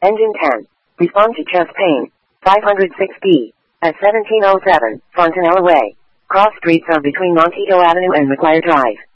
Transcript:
Engine 10. Respond to chest pain. 506B. At 1707, Fontanella Way. Cross streets are between Montego Avenue and McGuire Drive.